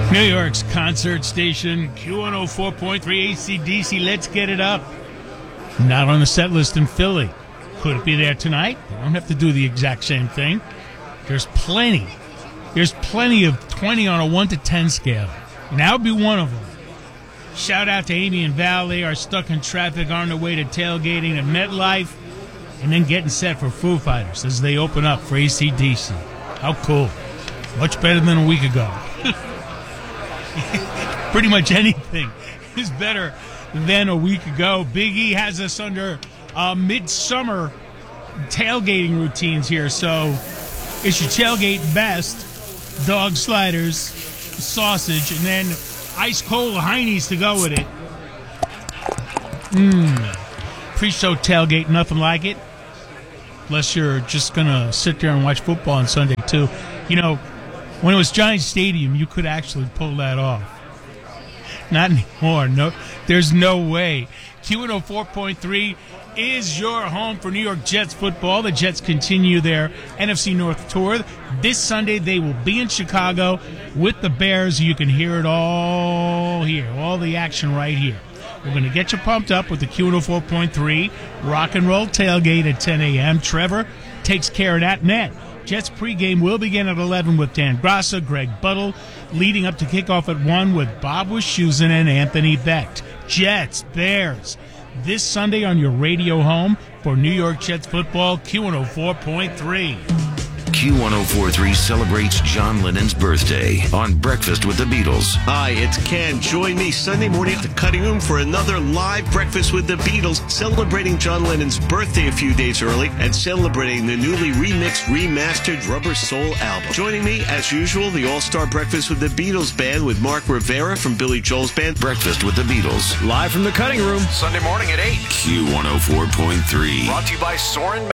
New York's concert station, Q104.3 AC/DC. Let's get it up. Not on the set list in Philly. Could it be there tonight? They don't have to do the exact same thing. There's plenty. There's plenty of 20 on a 1 to 10 scale. And that would be one of them. Shout out to Amy and Val. They are stuck in traffic on their way to tailgating at MetLife and then getting set for Foo Fighters as they open up for AC/DC. How cool. Much better than a week ago. Pretty much anything is better than a week ago. Big E has us under midsummer tailgating routines here. So it's your tailgate best. Dog sliders, sausage, and then ice cold Heine's to go with it. Pre-show tailgate, nothing like it. Unless you're just going to sit there and watch football on Sunday, too. You know, when it was Giant Stadium, you could actually pull that off. Not anymore. No, there's no way. Q104.3 is your home for New York Jets football. The Jets continue their NFC North tour. This Sunday, they will be in Chicago with the Bears. You can hear it all here, all the action right here. We're going to get you pumped up with the Q104.3 rock and roll tailgate at 10 a.m. Trevor takes care of that net. Jets pregame will begin at 11 with Dan Grassa, Greg Buttle, leading up to kickoff at 1 with Bob Wischusen and Anthony Becht. Jets, Bears, this Sunday on your radio home for New York Jets football, Q104.3. Q1043 celebrates John Lennon's birthday on Breakfast with the Beatles. Hi, it's Ken. Join me Sunday morning at the Cutting Room for another live Breakfast with the Beatles, celebrating John Lennon's birthday a few days early and celebrating the newly remixed, remastered Rubber Soul album. Joining me, as usual, the all-star Breakfast with the Beatles band with Mark Rivera from Billy Joel's band. Breakfast with the Beatles. Live from the Cutting Room. Sunday morning at 8. Q104.3. Brought to you by Soren